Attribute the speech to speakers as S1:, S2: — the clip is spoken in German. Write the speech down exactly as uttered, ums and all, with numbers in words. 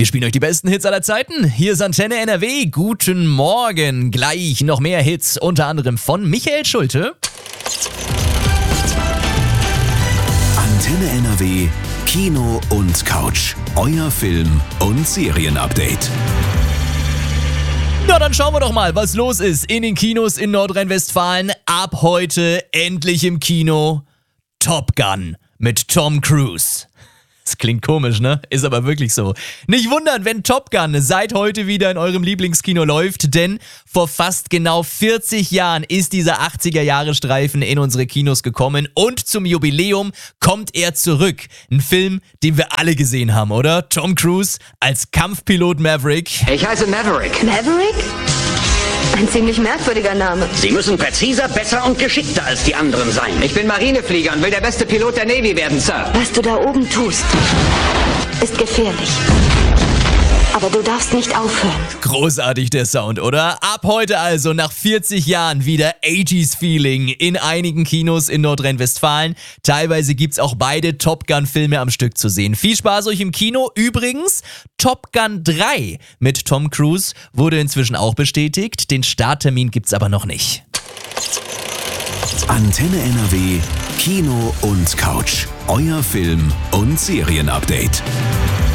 S1: Wir spielen euch die besten Hits aller Zeiten. Hier ist Antenne N R W. Guten Morgen. Gleich noch mehr Hits, unter anderem von Michael Schulte.
S2: Antenne N R W, Kino und Couch. Euer Film- und Serienupdate.
S1: Na, dann schauen wir doch mal, was los ist in den Kinos in Nordrhein-Westfalen. Ab heute endlich im Kino Top Gun mit Tom Cruise. Das klingt komisch, ne? Ist aber wirklich so. Nicht wundern, wenn Top Gun seit heute wieder in eurem Lieblingskino läuft, denn vor fast genau vierzig Jahren ist dieser achtziger-Jahre-Streifen in unsere Kinos gekommen und zum Jubiläum kommt er zurück. Ein Film, den wir alle gesehen haben, oder? Tom Cruise als Kampfpilot Maverick.
S3: Ich heiße Maverick.
S4: Maverick? Ein ziemlich merkwürdiger Name.
S5: Sie müssen präziser, besser und geschickter als die anderen sein.
S3: Ich bin Marineflieger und will der beste Pilot der Navy werden, Sir.
S4: Was du da oben tust, ist gefährlich. Aber du darfst nicht aufhören.
S1: Großartig der Sound, oder? Ab heute also nach vierzig Jahren wieder achtziger-Feeling in einigen Kinos in Nordrhein-Westfalen. Teilweise gibt's auch beide Top Gun-Filme am Stück zu sehen. Viel Spaß euch im Kino. Übrigens, Top Gun drei mit Tom Cruise wurde inzwischen auch bestätigt. Den Starttermin gibt's aber noch nicht.
S2: Antenne N R W, Kino und Couch. Euer Film- und Serienupdate.